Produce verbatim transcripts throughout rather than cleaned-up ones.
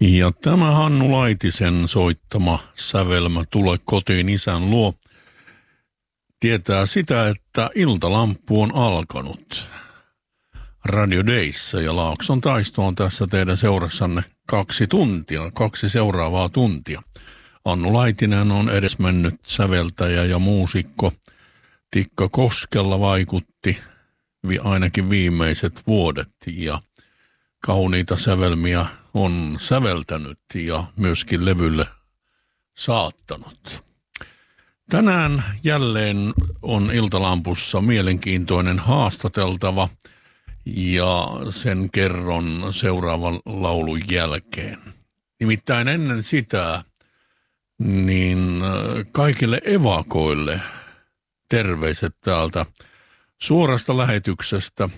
Ja tämä Hannu Laitisen soittama sävelmä Tule kotiin isän luo tietää sitä, että iltalamppu on alkanut Radio Dayssä ja Laakson taisto on tässä teidän seurassanne kaksi tuntia, kaksi seuraavaa tuntia. Hannu Laitinen on edesmennyt säveltäjä ja muusikko. Tikka Koskella vaikutti vi, ainakin viimeiset vuodet ja kauniita sävelmiä on säveltänyt ja myöskin levylle saattanut. Tänään jälleen on iltalampussa mielenkiintoinen haastateltava ja sen kerron seuraavan laulun jälkeen. Nimittäin ennen sitä niin kaikille evakoille terveiset täältä suorasta lähetyksestä.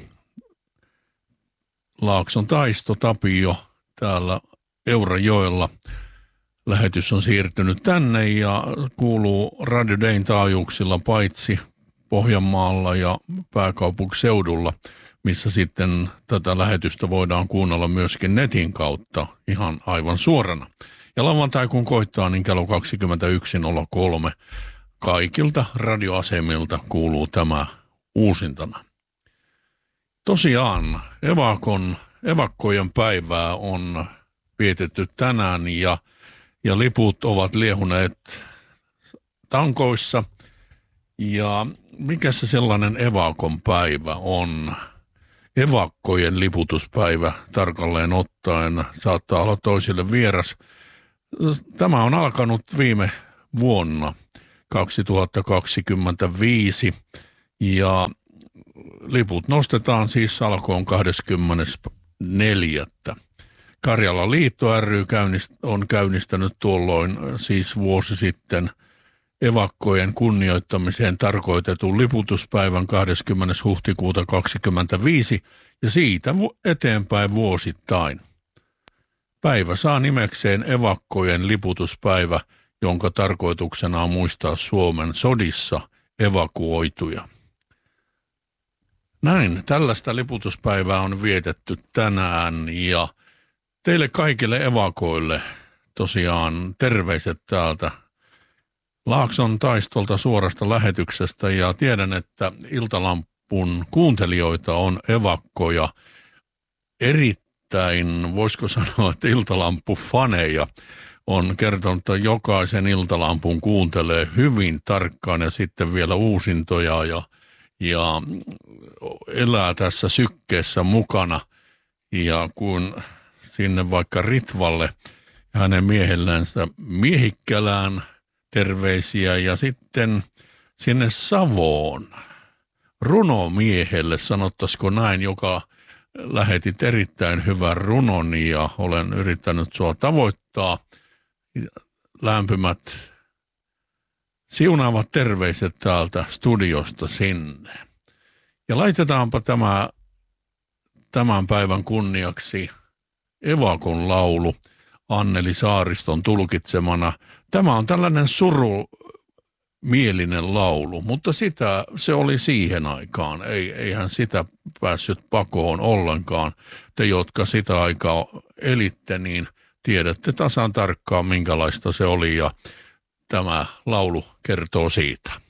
Laakson taisto Tapio täällä Eurajoella. Lähetys on siirtynyt tänne ja kuuluu Radio Dayn taajuuksilla paitsi Pohjanmaalla ja pääkaupunkiseudulla, missä sitten tätä lähetystä voidaan kuunnella myöskin netin kautta ihan aivan suorana. Ja lauantai kun koittaa, niin kello kaksikymmentäyksi nolla kolme kaikilta radioasemilta kuuluu tämä uusintana. Tosiaan evakon, evakkojen päivää on vietetty tänään ja, ja liput ovat liehuneet tankoissa. Ja mikä se sellainen evakon päivä on? Evakkojen liputuspäivä tarkalleen ottaen saattaa olla toisille vieras. Tämä on alkanut viime vuonna kaksituhattakaksikymmentäviisi ja liput nostetaan siis salkoon kahdeskymmenesneljäs Karjalan liitto ry on käynnistänyt tuolloin siis vuosi sitten evakkojen kunnioittamiseen tarkoitetun liputuspäivän kahdeskymmenes huhtikuuta kaksikymmentäviisi ja siitä eteenpäin vuosittain. Päivä saa nimekseen evakkojen liputuspäivä, jonka tarkoituksena on muistaa Suomen sodissa evakuoituja. Näin, tällaista liputuspäivää on vietetty tänään ja teille kaikille evakoille tosiaan terveiset täältä Laakson taistolta suorasta lähetyksestä ja tiedän, että iltalampun kuuntelijoita on evakkoja erittäin, voisiko sanoa, että iltalampufaneja on kertonut, että jokaisen iltalampun kuuntelee hyvin tarkkaan ja sitten vielä uusintoja ja, ja elää tässä sykkeessä mukana. Ja kun sinne vaikka Ritvalle ja hänen miehellänsä Miehikkälään terveisiä ja sitten sinne Savoon runomiehelle, sanottaisiko näin, joka lähetit erittäin hyvän runon ja olen yrittänyt sua tavoittaa. Lämpimät siunaavat terveiset täältä studiosta sinne. Ja laitetaanpa tämä tämän päivän kunniaksi evakon laulu Anneli Saariston tulkitsemana. Tämä on tällainen surumielinen laulu, mutta sitä se oli siihen aikaan. Ei, eihän sitä päässyt pakoon ollenkaan. Te, jotka sitä aikaa elitte, niin tiedätte tasan tarkkaan, minkälaista se oli ja tämä laulu kertoo siitä.